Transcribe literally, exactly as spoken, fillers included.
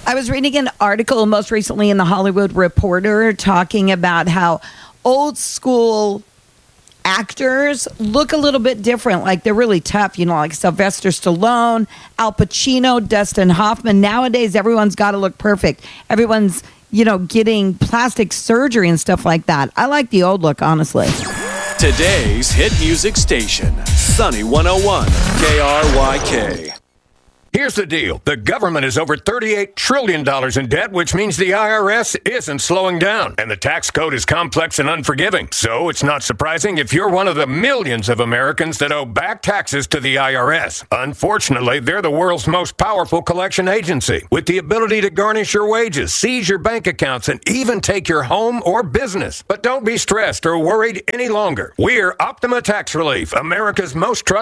I was reading an article most recently in the Hollywood Reporter talking about how old school actors look a little bit different. Like they're really tough, you know, like Sylvester Stallone, Al Pacino, Dustin Hoffman. Nowadays, everyone's got to look perfect. Everyone's, you know, getting plastic surgery and stuff like that. I like the old look, honestly. Today's hit music station, Sunny one oh one, K R Y K. Here's the deal. The government is over thirty-eight trillion dollars in debt, which means the I R S isn't slowing down. And the tax code is complex and unforgiving. So it's not surprising if you're one of the millions of Americans that owe back taxes to the I R S. Unfortunately, they're the world's most powerful collection agency, with the ability to garnish your wages, seize your bank accounts, and even take your home or business. But don't be stressed or worried any longer. We're Optima Tax Relief, America's most trusted